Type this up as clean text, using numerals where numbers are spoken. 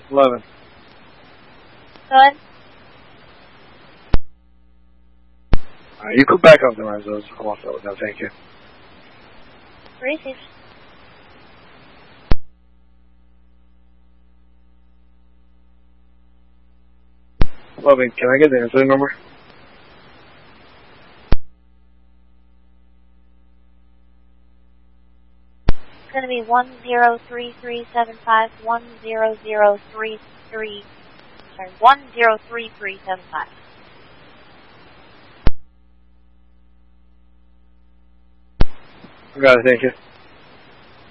11. Good. Alright, you could back up the Rizos. I'm all set with that, thank you. Received. Loving, can I get the incident number? It's going to be 103375 100333. Sorry, 103375. I got it, thank you.